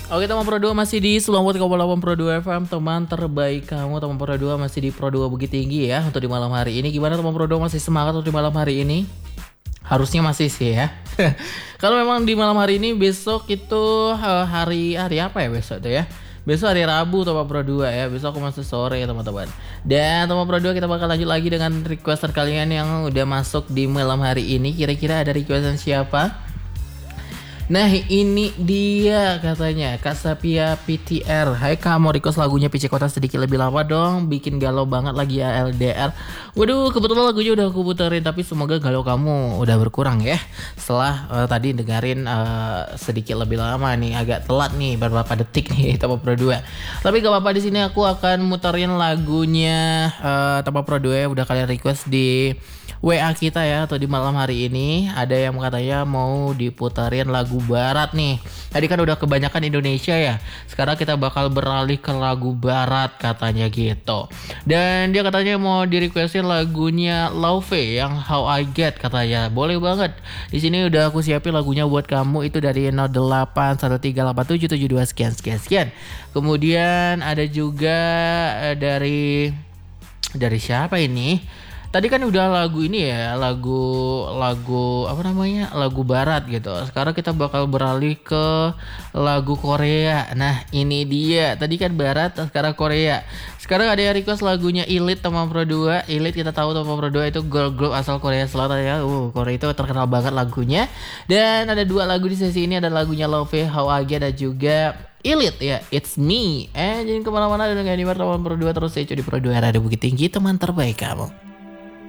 Oke teman Pro 2 masih di 98 Pro 2 FM, teman terbaik kamu. Teman Pro 2 masih di Pro 2 Bukit Tinggi ya untuk di malam hari ini. Gimana teman Pro 2, masih semangat untuk di malam hari ini? Harusnya masih sih ya. Kalau memang di malam hari ini, besok itu hari apa ya besok tuh ya? Besok hari Rabu teman Pro 2 ya. Besok aku masih sore ya teman-teman. Dan teman Pro 2 kita bakal lanjut lagi dengan requestan kalian yang udah masuk di malam hari ini. Kira-kira ada requestan siapa? Nah ini dia katanya Kak Sapia PTR. Hai Kak, mau request lagunya PC Kota sedikit lebih lama dong, bikin galau banget lagi ya LDR. Waduh, kebetulan lagunya udah aku puterin, tapi semoga galau kamu udah berkurang ya setelah tadi dengerin sedikit lebih lama nih. Agak telat nih beberapa detik nih Teman Pro 2. Tapi gak apa-apa, di sini aku akan muterin lagunya Teman Pro 2 ya, udah kalian request di WA kita ya, atau di malam hari ini. Ada yang katanya mau diputerin lagu barat nih. Tadi kan udah kebanyakan Indonesia ya, sekarang kita bakal beralih ke lagu barat katanya gitu. Dan dia katanya mau di requestin lagunya Love yang How I Get katanya. Boleh banget, di sini udah aku siapin lagunya buat kamu, itu dari 08138772 sekian. Kemudian ada juga dari siapa ini? Tadi kan udah lagu ini ya, lagu apa namanya, lagu barat gitu. Sekarang kita bakal beralih ke lagu Korea. Nah ini dia, tadi kan barat, sekarang Korea. Sekarang ada yang request lagunya Elite Teman Pro 2. Elite kita tahu Teman Pro 2 itu girl group asal Korea Selatan ya. Korea itu terkenal banget lagunya. Dan ada dua lagu di sesi ini, ada lagunya Love, How I Get, dan juga Elite ya, It's Me. Jangan kemana-mana, dengan Teman Pro 2 terus stay di Pro 2 Radio Bukit Tinggi, teman terbaik kamu.